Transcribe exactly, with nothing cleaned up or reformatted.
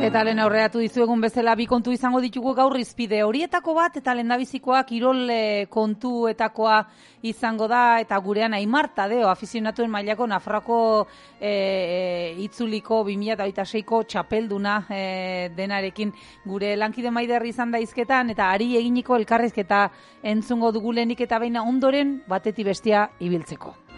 Eta lehen aurreatu dizuegun bezala bi kontu izango ditugu gaur izpide. Horietako bat eta lehendabizikoa kirol kontuetakoa izango da eta gurean Aimar Tadeo afizionatuen mailako Nafarroako e, e, itzuliko bi mila hogeita seiko txapelduna e, denarekin gure lankide Maider izan da hizketan eta ari eginiko elkarrizketa entzungo dugu lehenik eta baina ondoren batetik bestea ibiltzeko.